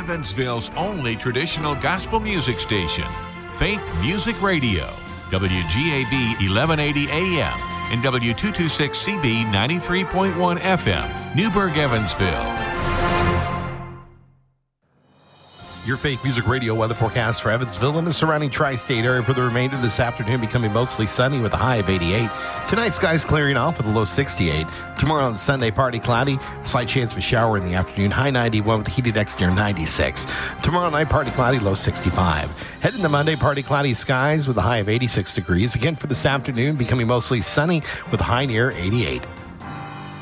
Evansville's only traditional gospel music station, Faith Music Radio, WGAB 1180 AM and W226CB 93.1 FM, Newburgh, Evansville. Your Faith Music Radio weather forecast for Evansville and the surrounding tri-state area for the remainder of this afternoon, becoming mostly sunny with a high of 88. Tonight, skies clearing off with a low 68. Tomorrow on Sunday, partly cloudy. Slight chance of a shower in the afternoon. High 91 with heated exterior 96. Tomorrow night, partly cloudy, low 65. Heading to Monday, partly cloudy skies with a high of 86 degrees. Again for this afternoon, becoming mostly sunny with a high near 88.